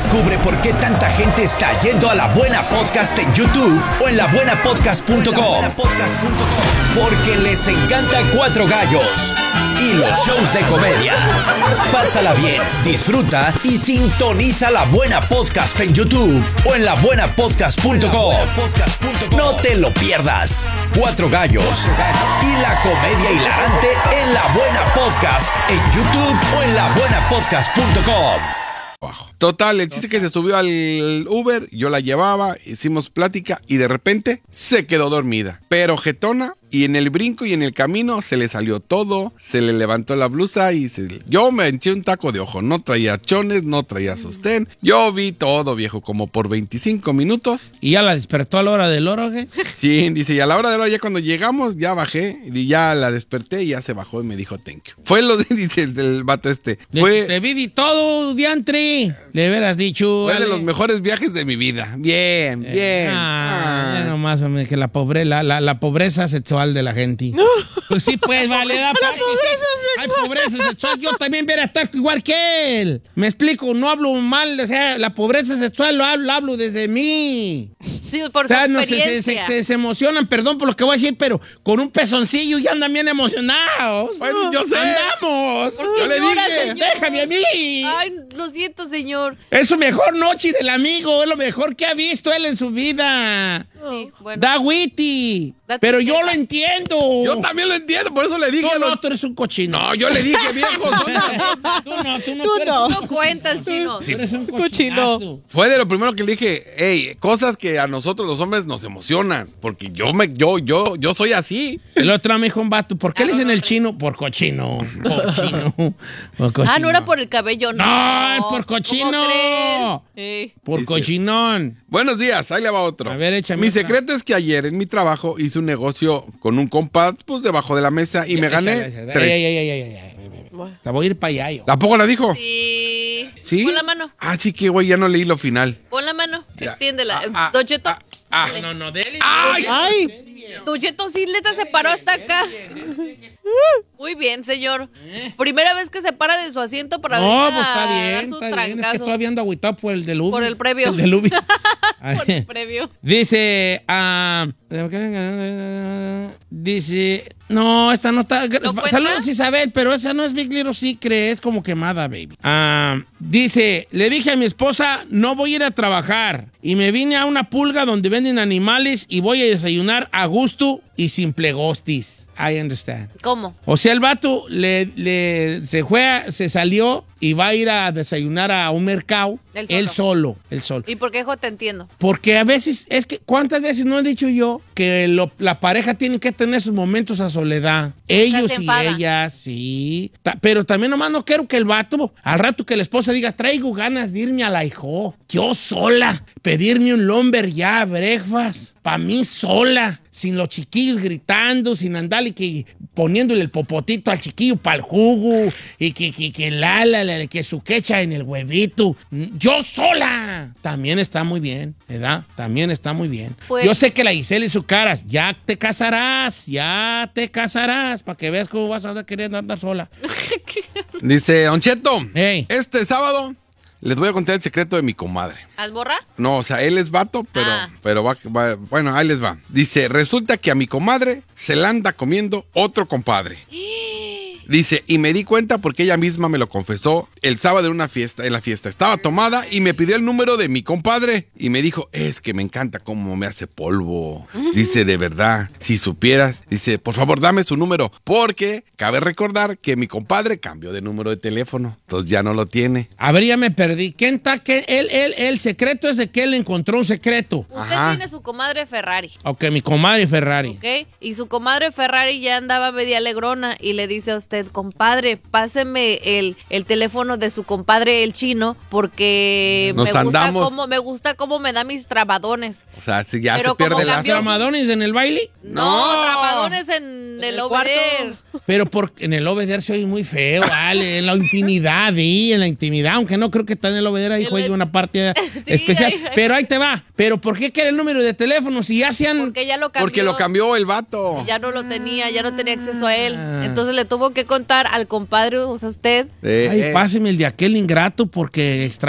Descubre por qué tanta gente está yendo a La Buena Podcast en YouTube o en labuenapodcast.com. Porque les encanta Cuatro Gallos y los shows de comedia. Pásala bien, disfruta y sintoniza La Buena Podcast en YouTube o en labuenapodcast.com. No te lo pierdas. Cuatro Gallos y la comedia hilarante en La Buena Podcast en YouTube o en labuenapodcast.com. Total, el chiste que se subió al Uber, yo la llevaba, hicimos plática y de repente se quedó dormida. Pero jetona, y en el brinco y en el camino se le salió todo, se le levantó la blusa y yo me eché un taco de ojo. No traía chones, no traía sostén. Yo vi todo, viejo, como por 25 minutos. ¿Y ya la despertó a la hora del oro, qué? Sí, dice, y a la hora del oro, ya cuando llegamos, ya bajé, y ya la desperté y ya se bajó y me dijo thank you. Fue lo de, dice el vato este. Te vi todo, diantri. Le hubieras dicho. Fue de los mejores viajes de mi vida. Bien, bien. Ya nomás, que la pobreza sexual de la gente. Pues sí, pues, vale, da para que hay pobreza sexual. Yo también voy a estar igual que él. Me explico, no hablo mal, o sea, la pobreza sexual lo hablo desde mí. Sí, por su experiencia. Se emocionan, perdón por lo que voy a decir, pero con un pezoncillo ya andan bien emocionados. Bueno, yo sé. ¡Andamos! Yo le dije. Señor? ¡Déjame a mí! Ay, lo siento, señor. Es su mejor noche del amigo, es lo mejor que ha visto él en su vida. Sí, bueno. Da witty. Da Pero tristeza. yo lo entiendo. Yo también lo entiendo, por eso le dije. Tú eres un cochino. No, yo le dije, viejo. Tú no. No cuentas, chino. Tú eres un Cochino. cochinazo. Fue de lo primero que le dije, hey, cosas que a nosotros los hombres nos emocionan, porque yo soy así. El otro me dijo un vato, ¿por qué le dicen el chino? Por cochino. Por cochino. Ah, no era por el cabello, no. No, es por cochino. ¿Cómo crees? Por Dice- cochinón. Buenos días, ahí le va otro. A ver, échame Mi otra. secreto es que ayer en mi trabajo hice un negocio con un compa, pues debajo de la mesa y me gané Échala. 3. Ay. Te voy a ir para allá yo. ¿Tampoco la dijo? Sí. ¿Sí? Pon la mano. Ah, sí que güey, ya no leí lo final. Pon la mano. Ya. Extiéndela. Ah, Don Cheto. No, dele. Ay, Don Cheto, sí, neta, se paró hasta acá. Muy bien, señor. Primera vez que se para de su asiento para No, venir pues está a bien, dar su está bien. Es que trancazo. todavía ando agüitado por el del Ubi. Por el previo. El del Ubi. Por el previo. Dice, no, esta no está. cuenta? Saludos, Isabel, pero esa no es Big Little Secret, es como quemada, baby. Dice, le dije a mi esposa, no voy a ir a trabajar. Y me vine a una pulga donde venden animales y voy a desayunar a gusto y sin plegostis. I understand. ¿Cómo? O sea, el vato se salió y va a ir a desayunar a un mercado. Él solo. ¿Y por qué, hijo, te entiendo? Porque a veces, es que, ¿cuántas veces no he dicho yo que la pareja tiene que tener sus momentos a soledad? Ellos y enfada. ellas, sí. Pero también nomás no quiero que el vato, al rato que la esposa diga, traigo ganas de irme a la hijo, yo sola, pedirme un lumber breakfast, pa' mí sola, sin los chiquillos gritando, sin andarle que poniéndole el popotito al chiquillo para el jugo, y que su quecha en el huevito. Yo sola. También está muy bien, ¿verdad? También está muy bien. Pues- Yo sé que la Giselle y su cara, ya te casarás, para que veas cómo vas a andar queriendo andar sola. Dice, Don Cheto, Hey. este sábado les voy a contar el secreto de mi comadre. ¿Alborra? No, o sea, él es vato, pero bueno, ahí les va. Dice, resulta que a mi comadre se la anda comiendo otro compadre. Dice, y me di cuenta porque ella misma me lo confesó el sábado en la fiesta. Estaba tomada y me pidió el número de mi compadre. Y me dijo, es que me encanta cómo me hace polvo. Dice, de verdad, si supieras. Dice, por favor, dame su número. Porque cabe recordar que mi compadre cambió de número de teléfono. Entonces ya no lo tiene. A ver, ya me perdí. ¿Quién está? El secreto es de que él encontró un secreto. Usted Ajá. tiene su comadre Ferrari, Ok, mi comadre Ferrari. ¿ok? Y su comadre Ferrari ya andaba media alegrona y le dice a usted, compadre, páseme el teléfono de su compadre el chino porque Nos andamos. me gusta cómo me da mis trabadones. O sea, si ya Pero se pierde como la... cambió- ¿Tramadones en el baile? No, No. trabadones en el over. Pero en el obeder se oye muy feo, vale. En la intimidad, aunque no creo que está en el obeder ahí juegue una parte especial. ahí. Pero ahí te va. ¿Pero por qué quiere el número de teléfono si ya se han... Porque ya lo cambió. Porque lo cambió el vato. Ya no lo tenía, ya no tenía acceso a él. Entonces le tuvo que contar al compadre, o sea, usted. Ay, páseme el de aquel ingrato porque